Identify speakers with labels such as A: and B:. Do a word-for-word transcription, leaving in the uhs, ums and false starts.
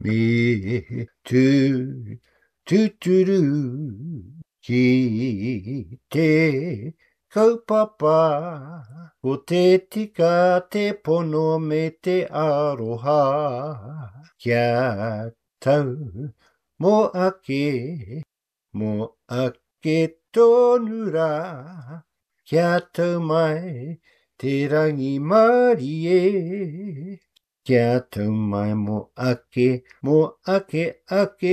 A: Me to to to do 聞いてkaupapa o te tika te pono me te aroha kia tau mo ake mo ake tonu rā kia tau mai te rangi mari e kia tau mai mo ake mo ake ake